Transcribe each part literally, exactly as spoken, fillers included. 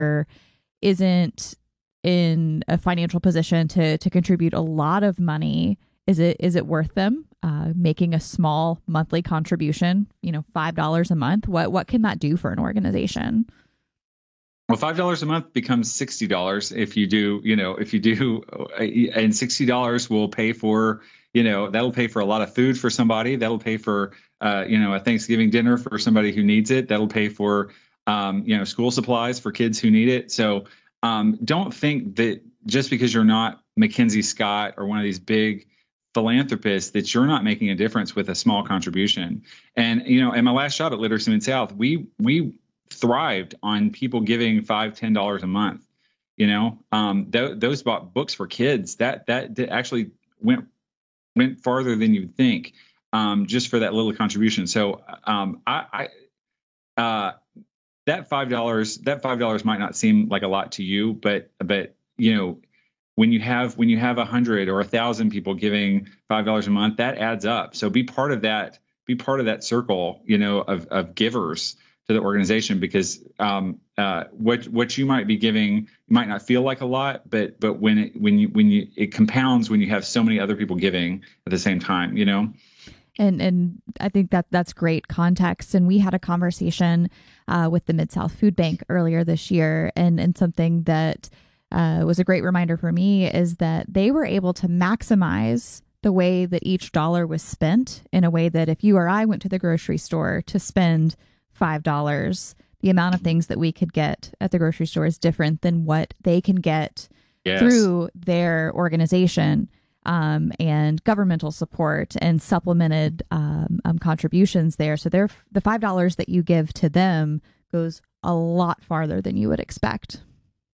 isn't in a financial position to to contribute a lot of money, is it is it worth them uh, making a small monthly contribution? You know, five dollars a month. What what can that do for an organization? Well, five dollars a month becomes sixty dollars if you do, you know, if you do, and sixty dollars will pay for, you know, that'll pay for a lot of food for somebody. That'll pay for, uh, you know, a Thanksgiving dinner for somebody who needs it. That'll pay for, um, you know, school supplies for kids who need it. So um, don't think that just because you're not Mackenzie Scott or one of these big philanthropists that you're not making a difference with a small contribution. And, you know, in my last job at Literacy Mid-South, we, we, thrived on people giving five, ten dollars a month. You know, um, th- those bought books for kids. That that, that actually went went farther than you'd think, um, just for that little contribution. So um, I, I uh, that five dollars that five dollars might not seem like a lot to you, but but you know, when you have when you have a hundred or a thousand people giving five dollars a month, that adds up. So be part of that. Be part of that circle. You know, of of givers to the organization, because um, uh, what what you might be giving might not feel like a lot, but but when it when you when you it compounds when you have so many other people giving at the same time, you know. And and I think that that's great context. And we had a conversation uh, with the Mid-South Food Bank earlier this year, and and something that uh, was a great reminder for me is that they were able to maximize the way that each dollar was spent in a way that if you or I went to the grocery store to spend five dollars, the amount of things that we could get at the grocery store is different than what they can get yes. through their organization um, and governmental support and supplemented um, um, contributions there. So they're, the five dollars that you give to them goes a lot farther than you would expect.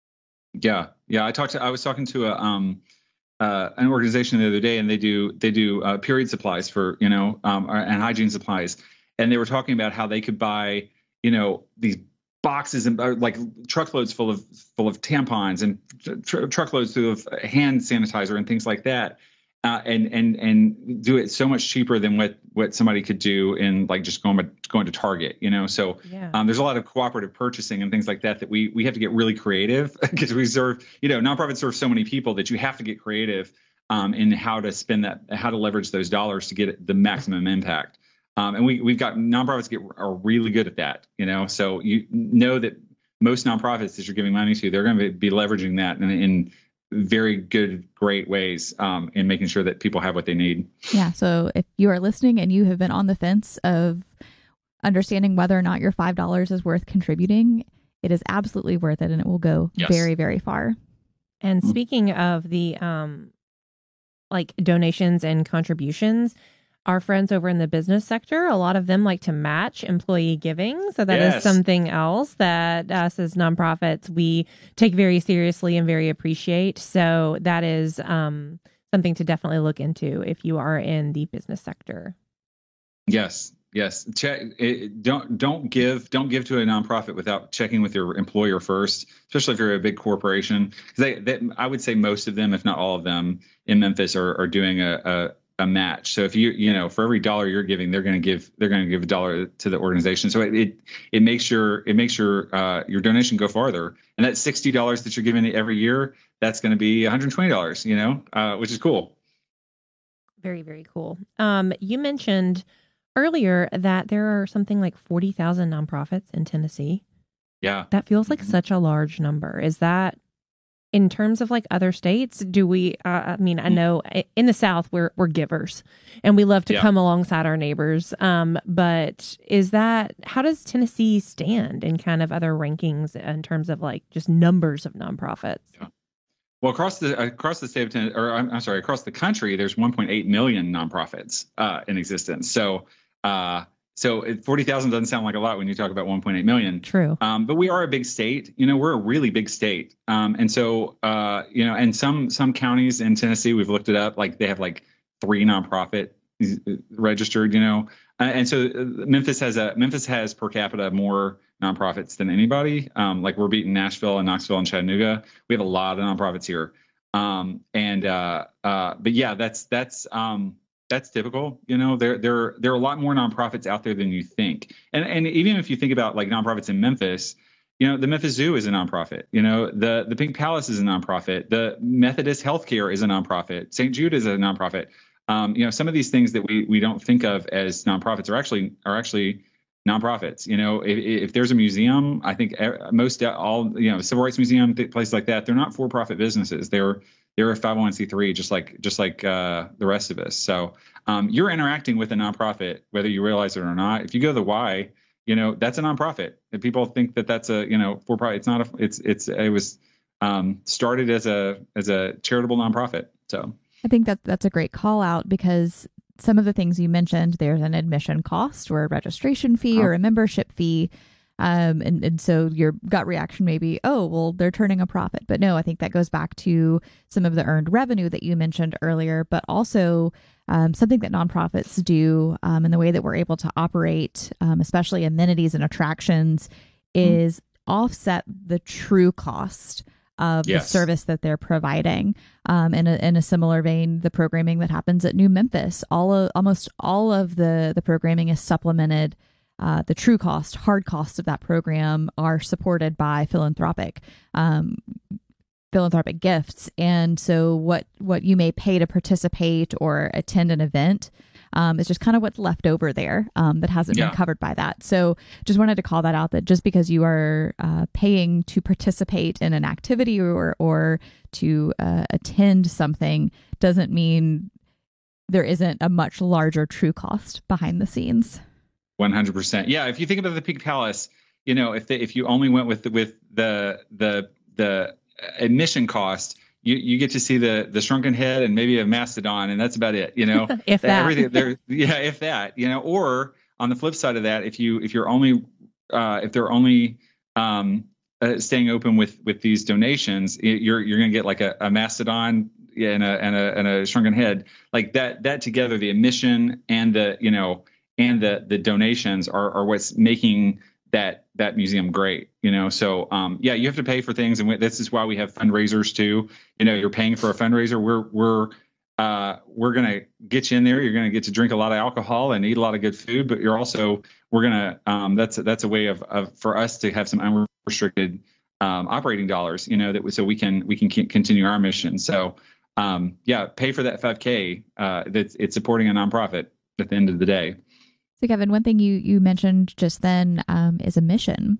Yeah. Yeah. I talked to, I was talking to a, um, uh, an organization the other day, and they do, they do uh, period supplies for, you know, um, and hygiene supplies. And they were talking about how they could buy, you know, these boxes and uh, like truckloads full of full of tampons and tr- truckloads full of hand sanitizer and things like that, uh, and and and do it so much cheaper than what what somebody could do in like just going going to Target, you know. So yeah. um, there's a lot of cooperative purchasing and things like that that we we have to get really creative, because we serve, you know, nonprofits serve so many people that you have to get creative um, in how to spend that, how to leverage those dollars to get the maximum impact. Um, and we, we've got nonprofits get are really good at that, you know, so you know that most nonprofits that you're giving money to, they're going to be leveraging that in, in very good, great ways um, in making sure that people have what they need. Yeah. So if you are listening and you have been on the fence of understanding whether or not your five dollars is worth contributing, it is absolutely worth it. And it will go yes. very, very far. And mm-hmm. speaking of the um, like donations and contributions, our friends over in the business sector, a lot of them like to match employee giving. So that yes. is something else that us as nonprofits, we take very seriously and very appreciate. So that is um, something to definitely look into if you are in the business sector. Yes. Yes. Check. It, don't don't give don't give to a nonprofit without checking with your employer first, especially if you're a big corporation. They, they, I would say most of them, if not all of them, in Memphis are, are doing a, a a match. So if you, you know, for every dollar you're giving, they're going to give, they're going to give a dollar to the organization. So it, it, it makes your, it makes your, uh, your donation go farther. And that sixty dollars that you're giving every year, that's going to be one hundred twenty dollars, you know, uh, which is cool. Very, very cool. Um, you mentioned earlier that there are something like forty thousand nonprofits in Tennessee. Yeah. That feels like mm-hmm. such a large number. Is that, in terms of like other states, do we, uh, I mean, I know in the South, we're, we're givers and we love to yeah. come alongside our neighbors. Um, but is that, how does Tennessee stand in kind of other rankings in terms of like just numbers of nonprofits? Yeah. Well, across the, across the state of Tennessee, or I'm, I'm sorry, across the country, there's one point eight million nonprofits uh, in existence. So, uh, So forty thousand doesn't sound like a lot when you talk about one point eight million. True. Um, but we are a big state. You know, we're a really big state. Um, and so, uh, you know, and some some counties in Tennessee, we've looked it up, like they have like three nonprofit registered, you know. Uh, and so Memphis has a Memphis has per capita more nonprofits than anybody. Um, like we're beating Nashville and Knoxville and Chattanooga. We have a lot of nonprofits here. Um, and uh, uh, but yeah, that's that's um, That's typical. You know, there there there are a lot more nonprofits out there than you think. And and even if you think about like nonprofits in Memphis, You know, the Memphis Zoo is a nonprofit. You know, the the Pink Palace is a nonprofit. The Methodist Healthcare is a nonprofit. Saint Jude is a nonprofit. Um, you know, some of these things that we we don't think of as nonprofits are actually are actually nonprofits. You know, if, if there's a museum, I think most all you know, civil rights museum, places like that, they're not for-profit businesses. They're they're a five oh one c three, just like just like uh, the rest of us. So um, you're interacting with a nonprofit, whether you realize it or not. If you go to the Y, you know, that's a nonprofit. If people think that that's a, you know, for profit, it's not a, it's, it's, it was um, started as a, as a charitable nonprofit. So I think that that's a great call out, because some of the things you mentioned, there's an admission cost or a registration fee oh. or a membership fee. Um, and, and so your gut reaction may be, oh, well, they're turning a profit. But no, I think that goes back to some of the earned revenue that you mentioned earlier, but also um, something that nonprofits do um, and the way that we're able to operate, um, especially amenities and attractions, is mm-hmm. offset the true cost of yes. the service that they're providing. Um, in a in a similar vein, the programming that happens at New Memphis, all of, almost all of the the programming is supplemented. Uh, the true cost, hard costs of that program are supported by philanthropic um, philanthropic gifts. And so what what you may pay to participate or attend an event um, is just kind of what's left over there um, that hasn't yeah. been covered by that. So just wanted to call that out, that just because you are uh, paying to participate in an activity or, or to uh, attend something doesn't mean there isn't a much larger true cost behind the scenes. one hundred percent. Yeah. If you think about the Pink Palace, you know, if they, if you only went with the, with the, the, the admission cost, you, you get to see the, the shrunken head and maybe a mastodon, and that's about it, you know, if that, everything there. Yeah. If that, you know, or on the flip side of that, if you, if you're only, uh, if they're only, um, uh, staying open with, with these donations, you're, you're going to get like a, a mastodon and a, and a, and a shrunken head like that, that together, the admission and the, you know, and the the donations are, are what's making that that museum great, you know. So um, yeah, you have to pay for things, and we, this is why we have fundraisers too. You know, you're paying for a fundraiser. We're we're uh, we're gonna get you in there. You're gonna get to drink a lot of alcohol and eat a lot of good food, but you're also we're gonna um, that's that's a way of, of for us to have some unrestricted um, operating dollars, you know, that so we can we can continue our mission. So um, yeah, pay for that five K. Uh, that's it's supporting a nonprofit at the end of the day. So Kevin, one thing you, you mentioned just then um, is a mission.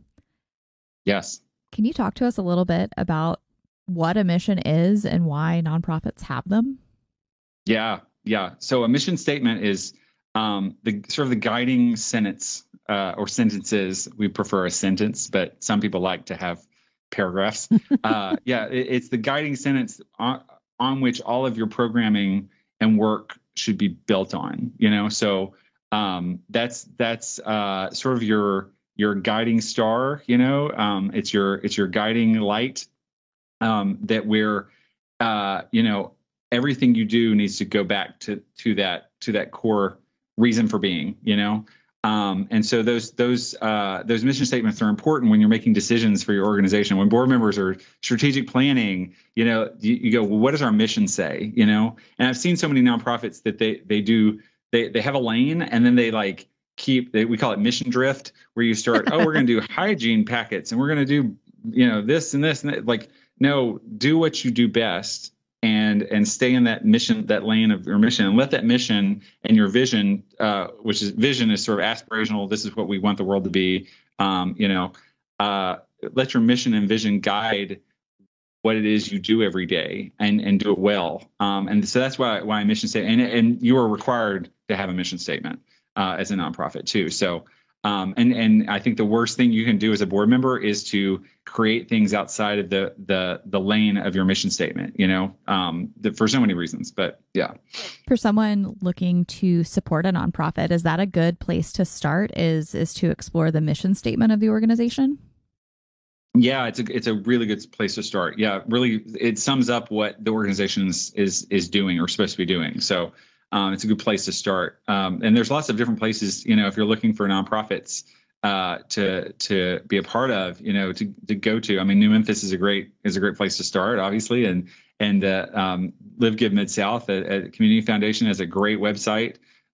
Yes. Can you talk to us a little bit about what a mission is and why nonprofits have them? Yeah, yeah. So a mission statement is um, the sort of the guiding sentence uh, or sentences. We prefer a sentence, but some people like to have paragraphs. uh, yeah, it, it's the guiding sentence on, on which all of your programming and work should be built on. You know, so. Um, that's that's uh, sort of your your guiding star, you know. Um, it's your it's your guiding light um, that we're uh, you know, everything you do needs to go back to to that to that core reason for being, you know. Um, and so those those uh, those mission statements are important when you're making decisions for your organization. When board members are strategic planning, you know, you, you go, well, what does our mission say, you know? And I've seen so many nonprofits that they they do. They they have a lane, and then they like keep, they, we call it mission drift, where you start, oh, we're going to do hygiene packets, and we're going to do, you know, this and this and that. Like, no, do what you do best, and and stay in that mission, that lane of your mission, and let that mission and your vision, uh, which is vision is sort of aspirational. This is what we want the world to be. Um, you know, uh, let your mission and vision guide what it is you do every day, and and do it well. Um, and so that's why why a mission statement, and and you are required to have a mission statement uh, as a nonprofit too. So um, and and I think the worst thing you can do as a board member is to create things outside of the the the lane of your mission statement. You know, um, the, for so many reasons. But yeah, for someone looking to support a nonprofit, is that a good place to start? Is is to explore the mission statement of the organization? Yeah, it's a it's a really good place to start. Yeah, really, it sums up what the organization is is, is doing or supposed to be doing. So um, it's a good place to start. Um, and there's lots of different places, you know, if you're looking for nonprofits uh, to to be a part of, you know, to to go to. I mean, New Memphis is a great is a great place to start, obviously, and and uh, um, Live Give Mid South, a, a community foundation, has a great website.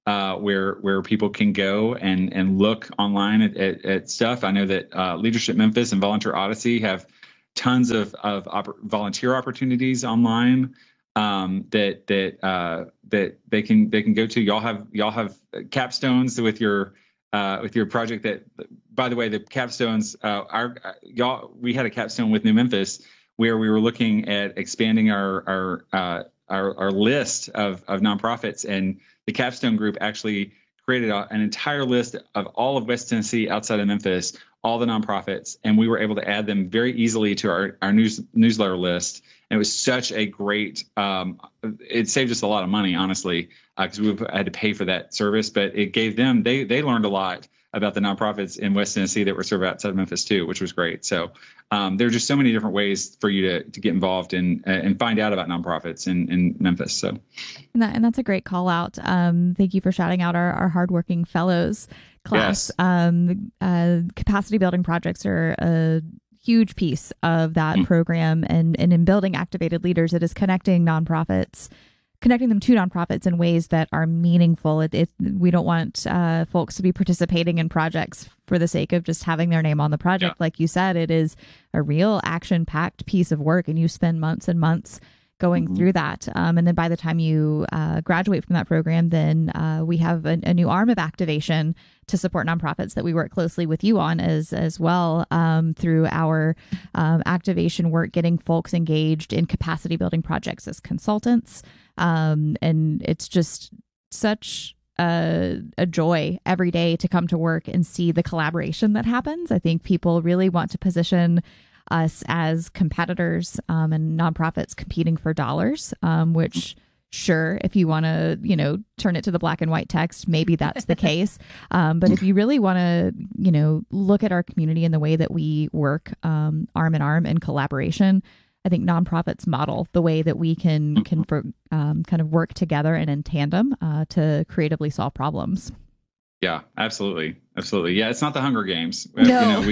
uh, where where people can go and and look online at, at, at stuff. I know that uh, Leadership Memphis and Volunteer Odyssey have tons of of opp- volunteer opportunities online um, that that uh, that they can they can go to. Y'all have y'all have capstones with your uh, with your project. That, by the way, the capstones. Uh, our y'all we had a capstone with New Memphis where we were looking at expanding our our uh, our, our list of of nonprofits, and the capstone group actually created a, an entire list of all of West Tennessee outside of Memphis, all the nonprofits, and we were able to add them very easily to our, our news newsletter list. And it was such a great, um, it saved us a lot of money, honestly, because uh, we had to pay for that service, but it gave them, they they learned a lot about the nonprofits in West Tennessee that were served outside of Memphis too, which was great. So um, there are just so many different ways for you to to get involved in uh, and find out about nonprofits in, in Memphis. So, and, that, and that's a great call out. Um, thank you for shouting out our, our hardworking fellows class. Yes. Um, uh, capacity building projects are a huge piece of that mm. program, and, and in building activated leaders, it is connecting nonprofits connecting them to nonprofits in ways that are meaningful. It, it, we don't want uh, folks to be participating in projects for the sake of just having their name on the project. Yeah. Like you said, it is a real action-packed piece of work, and you spend months and months going mm-hmm. through that. Um, and then by the time you uh, graduate from that program, then uh, we have a, a new arm of activation to support nonprofits that we work closely with you on as as well um, through our um, activation work, getting folks engaged in capacity building projects as consultants. Um, and it's just such a, a joy every day to come to work and see the collaboration that happens. I think people really want to position us as competitors um, and nonprofits competing for dollars, um, which sure, if you want to, you know, turn it to the black and white text, maybe that's the case. Um, but if you really want to, you know, look at our community in the way that we work um, arm in arm in collaboration, I think nonprofits model the way that we can can for, um, kind of work together and in tandem uh, to creatively solve problems. Yeah, absolutely. Absolutely. Yeah, it's not the Hunger Games. No. You know,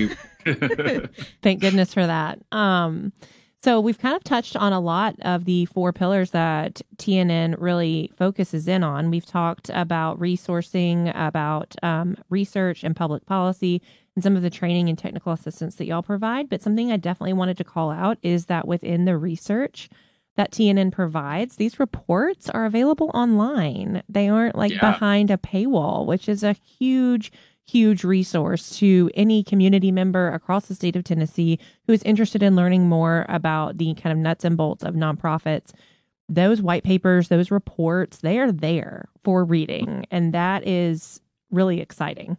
we Thank goodness for that. Um, so we've kind of touched on a lot of the four pillars that T N N really focuses in on. We've talked about resourcing, about um, research and public policy, and some of the training and technical assistance that y'all provide. But something I definitely wanted to call out is that within the research that T N N provides, these reports are available online. They aren't like yeah. behind a paywall, which is a huge, huge resource to any community member across the state of Tennessee who is interested in learning more about the kind of nuts and bolts of nonprofits. Those white papers, those reports, they are there for reading. And that is really exciting.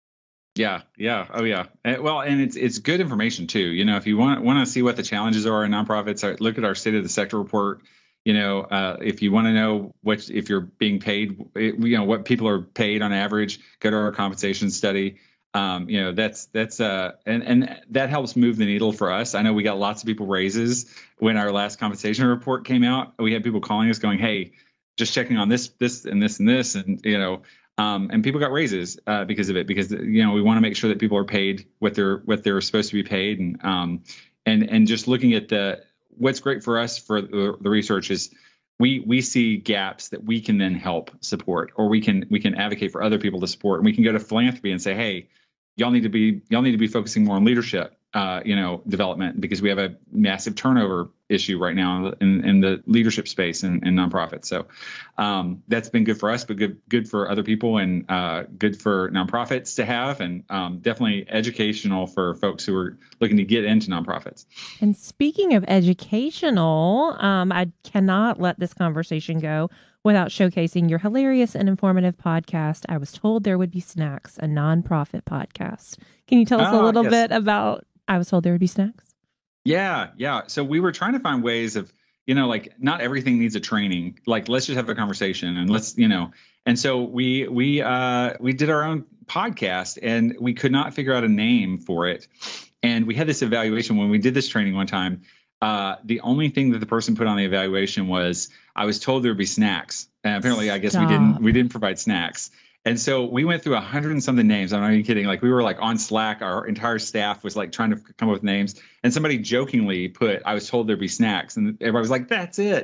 Yeah, yeah, oh yeah. And, well, and it's it's good information too. You know, if you want want to see what the challenges are in nonprofits, look at our State of the Sector report. You know, uh, if you want to know what if you're being paid, you know, what people are paid on average, go to our compensation study. Um, you know, that's that's uh, and and that helps move the needle for us. I know we got lots of people raises when our last compensation report came out. We had people calling us, going, "Hey, just checking on this, this, and this, and this," and you know. Um, and people got raises uh, because of it, because you know we want to make sure that people are paid what they're what they're supposed to be paid, and um, and and just looking at the what's great for us for the, the research is we we see gaps that we can then help support, or we can we can advocate for other people to support, and we can go to philanthropy and say, hey, y'all need to be y'all need to be focusing more on leadership, uh, you know, development, because we have a massive turnover issue right now in, in the leadership space in, in nonprofits. So um, that's been good for us, but good good for other people, and uh, good for nonprofits to have, and um, definitely educational for folks who are looking to get into nonprofits. And speaking of educational, um, I cannot let this conversation go without showcasing your hilarious and informative podcast, I Was Told There Would Be Snacks, a nonprofit podcast. Can you tell us oh, a little yes. bit about I Was Told There Would Be Snacks? Yeah, yeah. So we were trying to find ways of, you know, like not everything needs a training. Like, let's just have a conversation and let's, you know. And so we we uh, we did our own podcast, and we could not figure out a name for it. And we had this evaluation when we did this training one time. Uh, the only thing that the person put on the evaluation was, I was told there would be snacks. And apparently, I guess Stop. we didn't we didn't provide snacks. And so we went through a hundred and something names. I'm not even kidding. Like, we were like on Slack. Our entire staff was like trying to come up with names. And somebody jokingly put, I was told there'd be snacks. And everybody was like, that's it.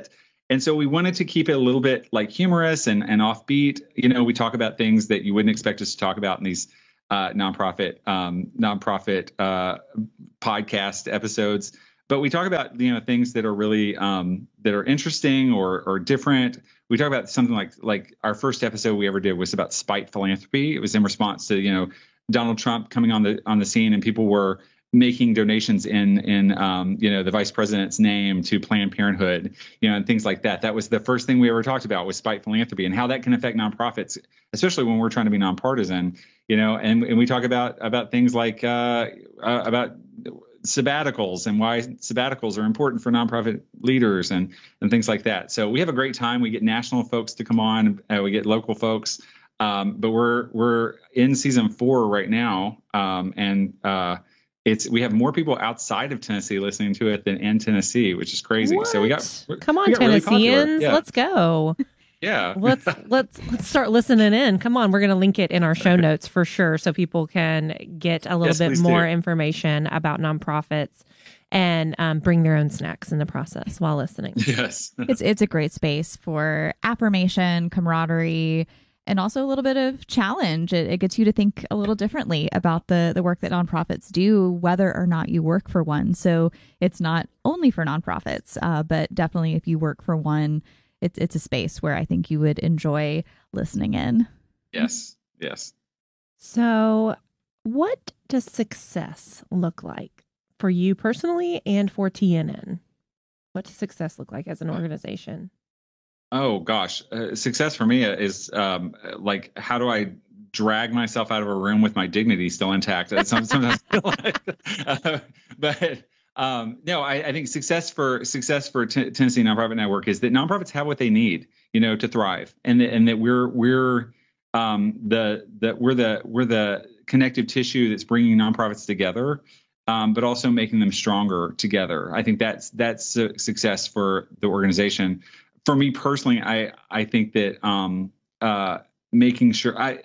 and so we wanted to keep it a little bit like humorous and, and offbeat. You know, we talk about things that you wouldn't expect us to talk about in these uh, nonprofit um, nonprofit uh, podcast episodes. But we talk about, you know, things that are really um, that are interesting or or different. We talk about something like like our first episode we ever did was about spite philanthropy. It was in response to, you know, Donald Trump coming on the on the scene, and people were making donations in in um, you know, the vice president's name to Planned Parenthood, you know, and things like that. That was the first thing we ever talked about was spite philanthropy and how that can affect nonprofits, especially when we're trying to be nonpartisan, you know. And and we talk about about things like uh, uh, about sabbaticals and why sabbaticals are important for nonprofit leaders and and things like that. So we have a great time. We get national folks to come on. Uh, we get local folks. Um, but we're we're in season four right now, um, and uh, it's we have more people outside of Tennessee listening to it than in Tennessee, which is crazy. What? So we got come on, got Tennesseans, really yeah. let's go. Yeah, let's let's let's start listening in. Come on, we're going to link it in our show notes for sure, so people can get a little yes, bit more do. information about nonprofits and um, bring their own snacks in the process while listening. Yes, it's it's a great space for affirmation, camaraderie, and also a little bit of challenge. It, it gets you to think a little differently about the the work that nonprofits do, whether or not you work for one. So it's not only for nonprofits, uh, but definitely if you work for one, it's it's a space where I think you would enjoy listening in. Yes, yes. So what does success look like for you personally and for T N N? What does success look like as an organization? Oh gosh, uh, success for me is um, like, how do I drag myself out of a room with my dignity still intact? Sometimes, uh, but um, no, I, I think success for success for T- Tennessee Nonprofit Network is that nonprofits have what they need, you know, to thrive, and that, and that we're we're um, the that we're the we're the connective tissue that's bringing nonprofits together, um, but also making them stronger together. I think that's that's a success for the organization. For me personally, I I think that um, uh, making sure I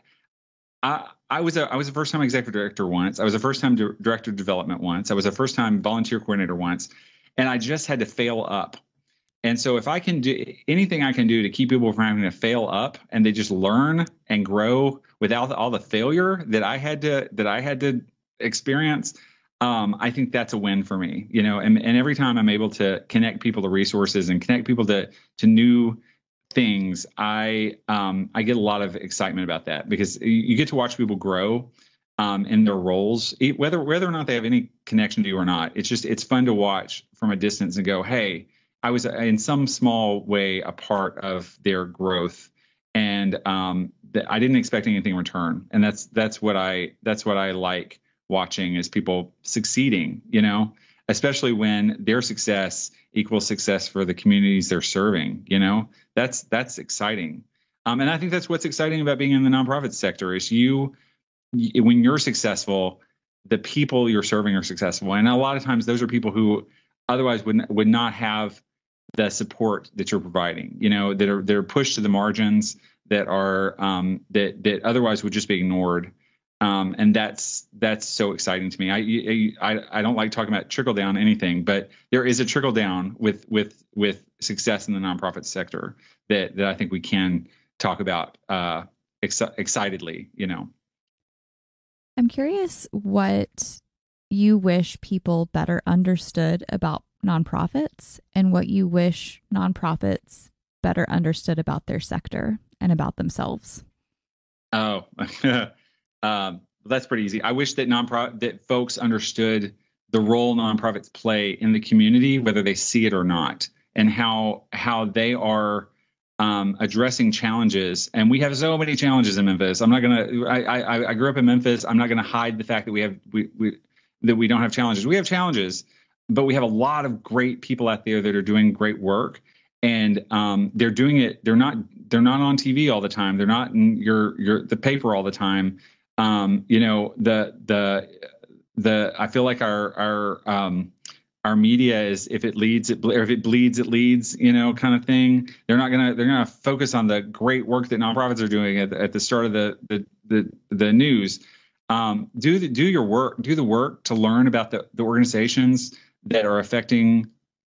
I I was a I was a first time executive director once. I was a first time di- director of development once. I was a first time volunteer coordinator once, and I just had to fail up. And so if I can do anything I can do to keep people from having to fail up and they just learn and grow without all the failure that I had to that I had to experience, um, I think that's a win for me, you know, and, and every time I'm able to connect people to resources and connect people to, to new things, I, um, I get a lot of excitement about that because you get to watch people grow, um, in their roles, whether, whether or not they have any connection to you or not. It's just, it's fun to watch from a distance and go, hey, I was in some small way a part of their growth. And, um, th- I didn't expect anything in return. And that's, that's what I, that's what I like watching is people succeeding, you know, especially when their success equals success for the communities they're serving, you know, that's, that's exciting. Um, and I think that's what's exciting about being in the nonprofit sector is you, when you're successful, the people you're serving are successful. And a lot of times those are people who otherwise would, would not have the support that you're providing, you know, that are, they're pushed to the margins that are, um, that, that otherwise would just be ignored. Um, and that's that's so exciting to me. I, I I don't like talking about trickle down anything, but there is a trickle down with with with success in the nonprofit sector that that I think we can talk about uh, ex- excitedly. You know, I'm curious what you wish people better understood about nonprofits and what you wish nonprofits better understood about their sector and about themselves. Oh. Um, that's pretty easy. I wish that nonprofit that folks understood the role nonprofits play in the community, whether they see it or not, and how how they are um, addressing challenges. And we have so many challenges in Memphis. I'm not gonna. I I, I grew up in Memphis. I'm not gonna hide the fact that we have we, we that we don't have challenges. We have challenges, but we have a lot of great people out there that are doing great work, and um, they're doing it. They're not. They're not on T V all the time. They're not in your your the paper all the time. Um, you know, the, the, the, I feel like our, our, um, our media is, if it leads, it, or if it bleeds, it leads, you know, kind of thing. They're not going to, they're going to focus on the great work that nonprofits are doing at, at the start of the, the, the, the news. Um, do the, do your work, do the work to learn about the, the organizations that are affecting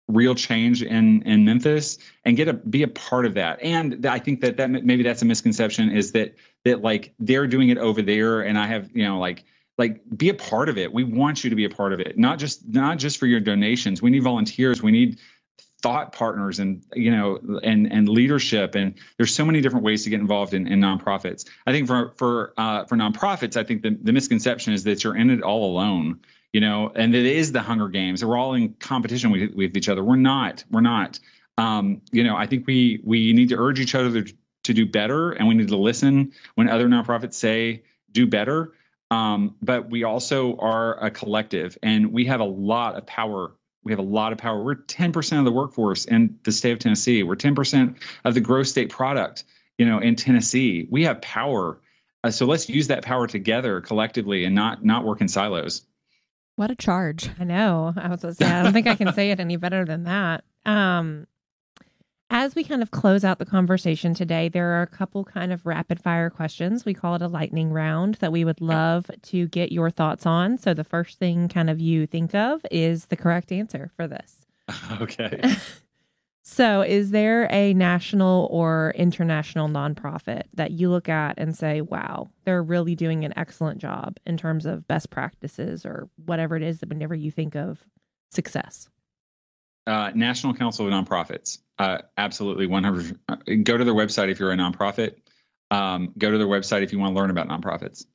real change in in Memphis and get a be a part of that. And I think that that maybe that's a misconception, is that that like they're doing it over there, and I have, you know, like like be a part of it. We want you to be a part of it, not just not just for your donations. We need volunteers. We need thought partners, and you know, and and leadership. And there's so many different ways to get involved in, in nonprofits. I think for for uh, for nonprofits, I think the, the misconception is that you're in it all alone. You know, and it is the Hunger Games. We're all in competition with, with each other. We're not. We're not. Um, you know, I think we we need to urge each other to, to do better, and we need to listen when other nonprofits say do better. Um, but we also are a collective, and we have a lot of power. We have a lot of power. We're ten percent of the workforce in the state of Tennessee. We're ten percent of the gross state product, you know, in Tennessee. We have power. Uh, so let's use that power together collectively, and not not work in silos. What a charge. I know. I was going to say, I don't think I can say it any better than that. Um, as we kind of close out the conversation today, there are a couple kind of rapid fire questions. We call it a lightning round that we would love to get your thoughts on. So the first thing kind of you think of is the correct answer for this. Okay. So is there a national or international nonprofit that you look at and say, wow, they're really doing an excellent job in terms of best practices or whatever it is that whenever you think of success? Uh, National Council of Nonprofits. Uh, absolutely. one hundred percent. Go to their website if you're a nonprofit. Um, go to their website if you want to learn about nonprofits.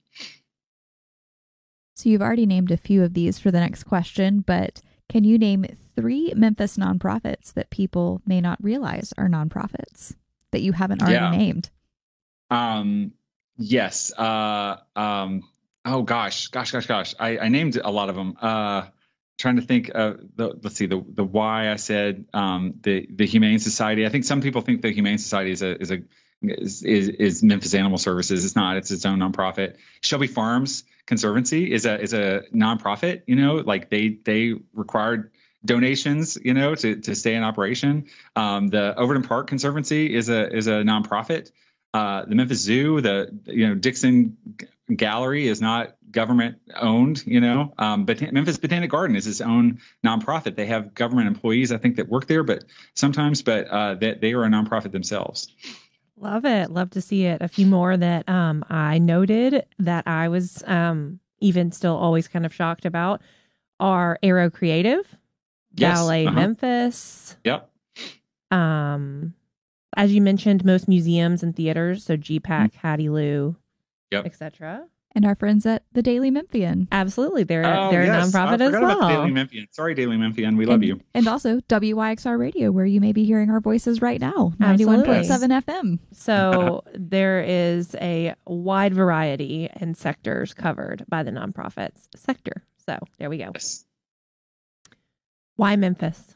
So you've already named a few of these for the next question, but can you name three Memphis nonprofits that people may not realize are nonprofits that you haven't already yeah. named? Um, yes. Uh, um, oh gosh, gosh, gosh, gosh. I, I named a lot of them. Uh, trying to think of the, let's see, the, the why I said, um, the, the Humane Society. I think some people think the Humane Society is a, is a, is, is, is Memphis Animal Services. It's not, it's its own nonprofit. Shelby Farms Conservancy is a, is a nonprofit, you know, like they, they required donations, you know, to, to stay in operation. Um, the Overton Park Conservancy is a, is a nonprofit. Uh, the Memphis Zoo, the, you know, Dixon Gallery is not government owned, you know, um, but Memphis Botanic Garden is its own nonprofit. They have government employees, I think, that work there, but sometimes, but uh, they, they are a nonprofit themselves. Love it. Love to see it. A few more that um, I noted that I was um, even still always kind of shocked about are Aero Creative, yes. Ballet uh-huh. Memphis. Yep. Um, as you mentioned, most museums and theaters, so G PAC, mm-hmm. Hattie Lou, yep. et cetera. And our friends at the Daily Memphian. Absolutely. They're, oh, they're yes. a nonprofit I as well. About the Daily Memphian. Sorry, Daily Memphian. We love and, you. And also W Y X R Radio, where you may be hearing our voices right now. ninety-one point seven F M. So there is a wide variety and sectors covered by the nonprofits sector. So there we go. Yes. Why Memphis?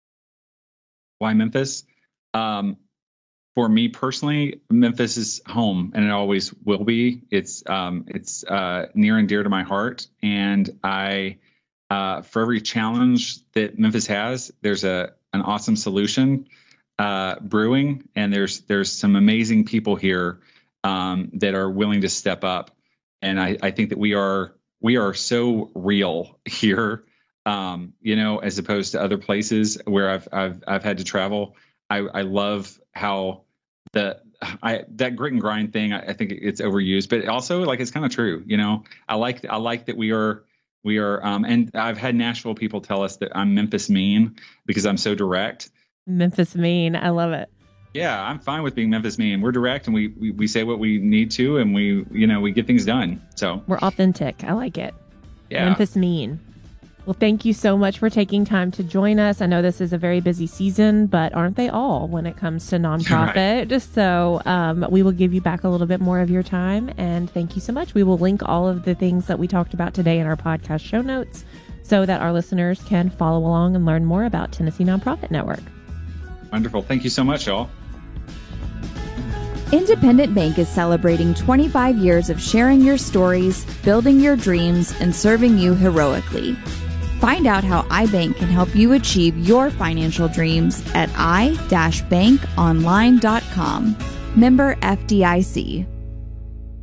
Why Memphis? Um, For me personally, Memphis is home, and it always will be. It's um, it's uh, near and dear to my heart, and I, uh, for every challenge that Memphis has, there's a an awesome solution uh, brewing, and there's there's some amazing people here um, that are willing to step up, and I, I think that we are we are so real here, um, you know, as opposed to other places where I've I've I've had to travel. I, I love how the I that grit and grind thing. I, I think it's overused, but also like it's kind of true. You know, I like I like that we are we are. Um, and I've had Nashville people tell us that I'm Memphis mean because I'm so direct. Memphis mean, I love it. Yeah, I'm fine with being Memphis mean. We're direct and we, we we say what we need to, and we you know we get things done. So we're authentic. I like it. Yeah, Memphis mean. Well, thank you so much for taking time to join us. I know this is a very busy season, but aren't they all when it comes to nonprofit? Right. So um, we will give you back a little bit more of your time. And thank you so much. We will link all of the things that we talked about today in our podcast show notes so that our listeners can follow along and learn more about Tennessee Nonprofit Network. Wonderful. Thank you so much, y'all. Independent Bank is celebrating twenty-five years of sharing your stories, building your dreams, and serving you heroically. Find out how iBank can help you achieve your financial dreams at i dash bank online dot com. Member F D I C.